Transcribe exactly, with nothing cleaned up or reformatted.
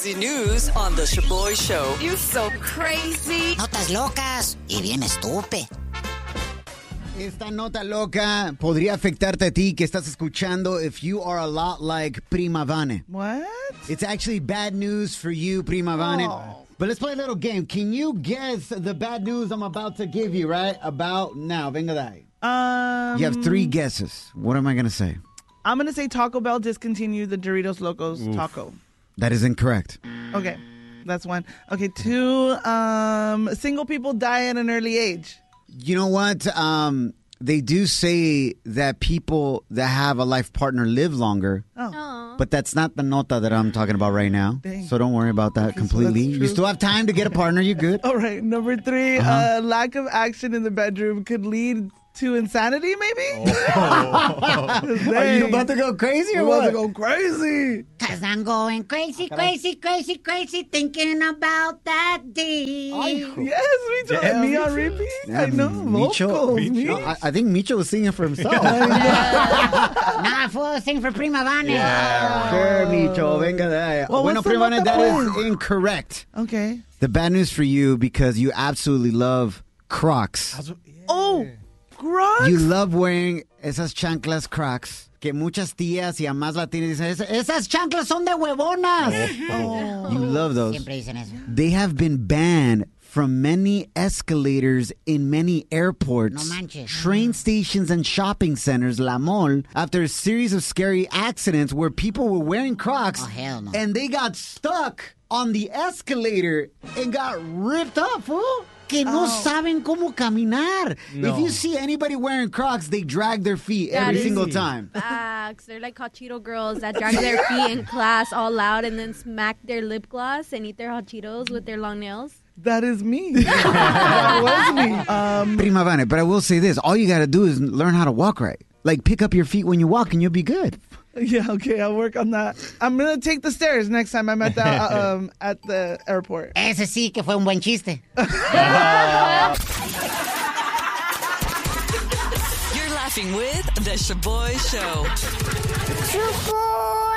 crazy news on The Shaboy Show. You so crazy. Notas locas y bien estúpido. Esta nota loca podría afectarte a ti que estás escuchando if you are a lot like Prima Vane. What? It's actually bad news for you, Prima Vane. Oh. But let's play a little game. Can you guess the bad news I'm about to give you, right? About now. Venga de ahí. Um, You have three guesses. What am I going to say? I'm going to say Taco Bell discontinued the Doritos Locos Oof. taco. That is incorrect. Okay, that's one. Okay, two, um, single people die at an early age. You know what? Um, they do say that people that have a life partner live longer. Oh. But that's not the nota that I'm talking about right now. Dang. So don't worry about that Okay, so completely. that's You true. still have time to get a partner. You're good. All right, number three, Uh-huh. uh, lack of action in the bedroom could lead to insanity, maybe? Are you about to go crazy or I'm what? about to go crazy. Cause I'm going crazy, crazy, crazy, crazy, thinking about that D. Yes, Micho. Damn, Me on Micho. repeat? Yeah, I know. Micho. Vocals, me. No, I, I think Micho was singing for himself. Nah, fool, sing for Prima Vane. Sure, Micho. Venga de ahí. Well, bueno, what's the Prima, nota, that is pues? incorrect. Okay. The bad news for you, because you absolutely love Crocs. Oh, Crocs? You love wearing esas chanclas Crocs. Que muchas tías y amas latinas dicen, "Es- esas chanclas son de huevonas. Oh. You love those. Siempre dicen eso. They have been banned from many escalators in many airports, No manches. train stations, and shopping centers, La Mall, after a series of scary accidents where people were wearing Crocs Oh, hell no. and they got stuck on the escalator and got ripped up, fool. Que no Oh. saben cómo caminar. If you see anybody wearing Crocs, they drag their feet That every is- single time. Facts. They're like hot Cheeto girls that drag their feet in class all loud and then smack their lip gloss and eat their hot Cheetos with their long nails. That is me. That was me. Um, Prima Vane, but I will say this. All you got to do is learn how to walk right. Like, pick up your feet when you walk and you'll be good. yeah, okay, I'll work on that. I'm going to take the stairs next time I'm at the, uh, um, at the airport. Ese sí que fue un buen chiste. You're laughing with The Shaboy Show. Shaboy.